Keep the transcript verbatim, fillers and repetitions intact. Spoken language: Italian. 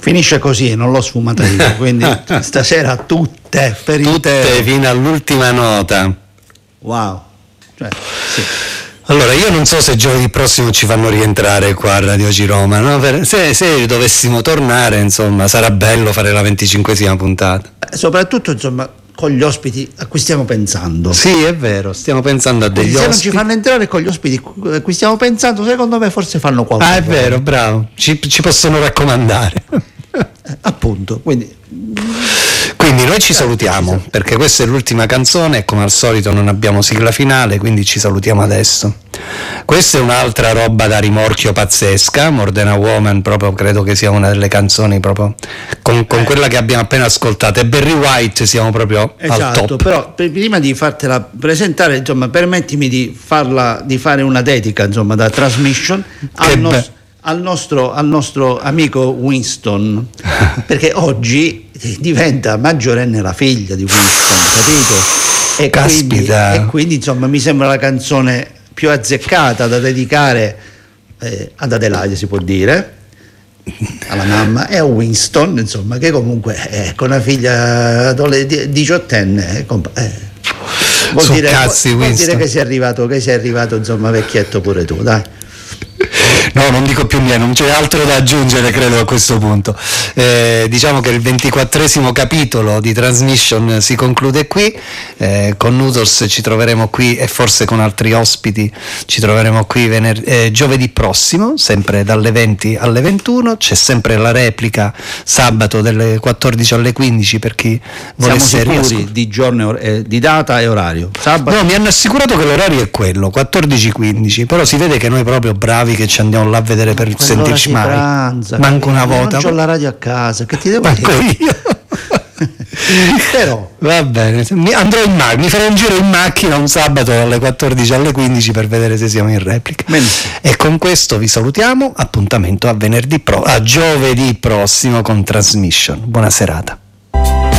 Finisce così, non l'ho sfumata io, quindi stasera tutte per tutte intero. Fino all'ultima nota. Wow. Cioè, sì. Allora, io non so se giovedì prossimo ci fanno rientrare qua a Radio Ciroma, no? Per, se, se dovessimo tornare, insomma, sarà bello fare la venticinquesima puntata. Eh, soprattutto, insomma, con gli ospiti a cui stiamo pensando. Sì, è vero, stiamo pensando a degli se ospiti. Se non ci fanno entrare con gli ospiti a cui stiamo pensando, secondo me forse fanno qualcosa. Ah, è vero, bravo, ci, ci possono raccomandare. Eh, appunto, quindi... Quindi noi ci salutiamo, perché questa è l'ultima canzone e come al solito non abbiamo sigla finale, quindi ci salutiamo adesso. Questa è un'altra roba da rimorchio pazzesca, More Than a Woman, proprio credo che sia una delle canzoni proprio con, con eh. quella che abbiamo appena ascoltato, e Barry White siamo proprio esatto, al top. Però prima di fartela presentare, insomma, permettimi di farla, di fare una dedica, insomma, da Transmission al, nos- al, nostro, al nostro amico Winston, perché oggi diventa maggiorenne la figlia di Winston, capito? E Caspita. Quindi, e quindi insomma mi sembra la canzone più azzeccata da dedicare eh, ad Adelaide, si può dire, alla mamma, e a Winston, insomma, che comunque è con una figlia diciottenne, eh, compa- eh, vuol, dire, cazzi, vuol dire che sei arrivato, che sei arrivato, insomma, vecchietto pure tu, dai. No, non dico più niente, non c'è altro da aggiungere, credo, a questo punto. Eh, diciamo che il ventiquattresimo capitolo di Transmission si conclude qui. Eh, con Noodles ci troveremo qui, e forse con altri ospiti ci troveremo qui vener- eh, giovedì prossimo, sempre dalle venti alle ventuno. C'è sempre la replica sabato dalle quattordici alle quindici per chi volesse riascoltare. Di giorno, eh, di data e orario? Sabato? No, mi hanno assicurato che l'orario è quello, quattordici quindici, però si vede che noi proprio bravi che ci andiamo là a vedere per Quell'ora sentirci mai pranza, manco una volta. Non c'ho la radio a casa, che ti devo manco dire? Io però va bene, mi andrò in macchina, mi farò un giro in macchina un sabato dalle quattordici alle quindici per vedere se siamo in replica. Benissimo. E con questo vi salutiamo, appuntamento a venerdì pro- a giovedì prossimo con Transmission. Buona serata.